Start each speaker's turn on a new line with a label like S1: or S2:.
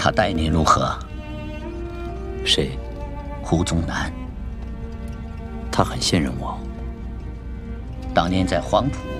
S1: 他待你如何？
S2: 谁？
S1: 胡宗南。
S2: 他很信任我。
S1: 当年在黄埔，